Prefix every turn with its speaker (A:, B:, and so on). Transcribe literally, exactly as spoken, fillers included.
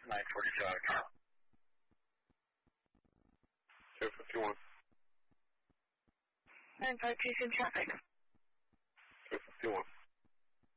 A: nine forty-five.
B: two fifty-one.
C: nine five two, same traffic.
B: two fifty-one.